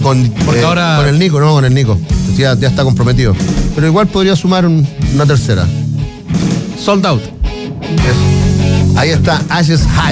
Porque ahora... Con el Nico, no, con el Nico. Ya está comprometido. Pero igual podría sumar una tercera. Sold out. Eso. Ahí está Ashes High.